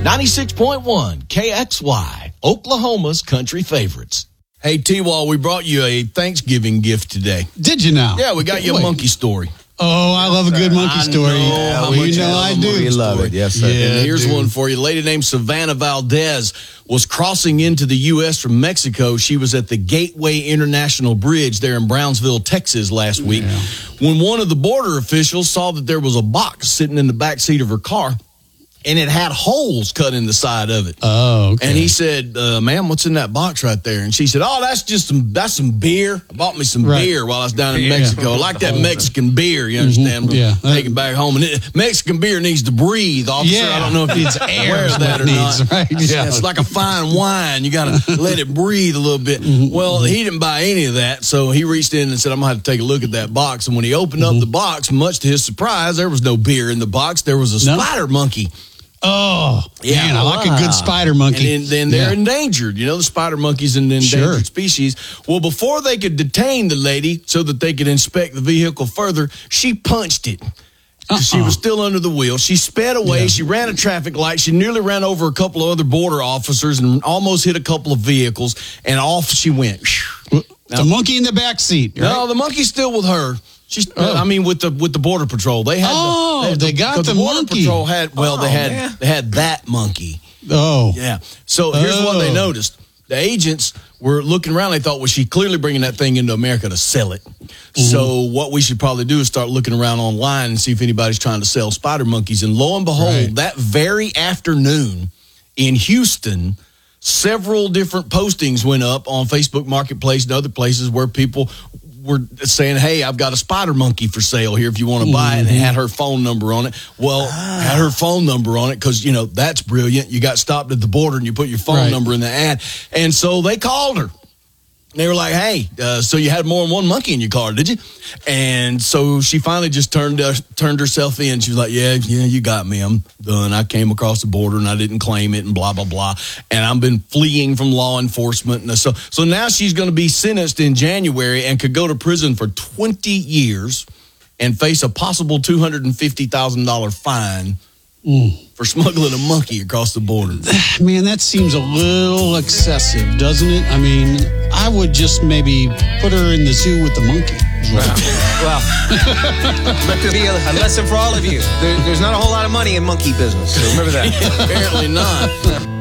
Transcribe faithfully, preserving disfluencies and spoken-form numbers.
ninety-six point one K X Y, Oklahoma's country favorites. Hey, T-Wall, we brought you a Thanksgiving gift today. Did you now? Yeah, we got you a Wait. monkey story. Oh, I love a good monkey story. I know how well, much you know I do. You love it, yes, sir. Yeah, and here's dude. one for you. A lady named Savannah Valdez was crossing into the U S from Mexico. She was at the Gateway International Bridge there in Brownsville, Texas last week, Yeah. when one of the border officials saw that there was a box sitting in the back seat of her car, and it had holes cut in the side of it. Oh, okay. And he said, uh, ma'am, what's in that box right there? And she said, oh, that's just some, that's some beer. I bought me some Right. beer while I was down in Yeah. Mexico. I like that Mexican beer, you understand? Yeah. Take it back home. And it, Mexican beer needs to breathe, officer. Yeah. I don't know if It's it's air aware is of that what or it not. needs, right? It's, Yeah. it's like a fine wine. You got to let it breathe a little bit. Well, he didn't buy any of that, so he reached in and said, I'm going to have to take a look at that box. And when he opened up the box, much to his surprise, there was no beer in the box. There was a No? spider monkey. Oh, Yeah. man, I like a good spider monkey. And then, then they're Yeah. endangered. You know, the spider monkey's an endangered Sure. species. Well, before they could detain the lady so that they could inspect the vehicle further, she punched it. Uh-uh. She was still under the wheel. She sped away. Yeah. She ran a traffic light. She nearly ran over a couple of other border officers and almost hit a couple of vehicles. And off she went. The monkey in the back seat. Right? No, the monkey's still with her. She's, Oh. I mean, with the with the border patrol, they had. Oh, the, had they got 'cause the border monkey. patrol had. Well, Oh, they had man. they had that monkey. Oh. Yeah. So here's what they Oh. noticed. The agents were looking around. They thought, well, she's clearly bringing that thing into America to sell it. So what we should probably do is start looking around online and see if anybody's trying to sell spider monkeys. And lo and behold, Right. that very afternoon in Houston, several different postings went up on Facebook Marketplace and other places where people were saying, hey, I've got a spider monkey for sale here if you want to buy it. And it had her phone number on it. Well, had her phone number on it because, you know, that's brilliant. You got stopped at the border and you put your phone Right. number in the ad. And so they called her. They were like, hey, uh, so you had more than one monkey in your car, did you? And so she finally just turned uh, turned herself in. She was like, yeah, yeah, you got me. I'm done. I came across the border and I didn't claim it and blah, blah, blah. And I've been fleeing from law enforcement. And so, so now she's going to be sentenced in January and could go to prison for twenty years and face a possible two hundred fifty thousand dollars fine for smuggling a monkey across the border. Man, that seems a little excessive, doesn't it? I mean, I would just maybe put her in the zoo with the monkey. Well, that could be a, a lesson for all of you. There, there's not a whole lot of money in monkey business, so remember that. Apparently not.